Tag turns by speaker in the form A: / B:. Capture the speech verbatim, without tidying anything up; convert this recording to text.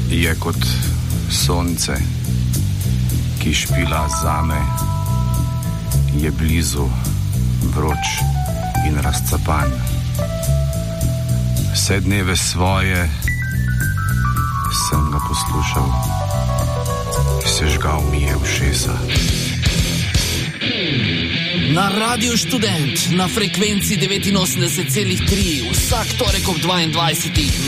A: je kot sonce, ki špila zame, je blizu, vroč in razcapan. Vse dneve svoje sem ga poslušal, sežgal mi je ušesa.
B: Na Radio Študent, na frekvenci devetinosemdeset celih tri, vsak torek ob dvaindvajsetih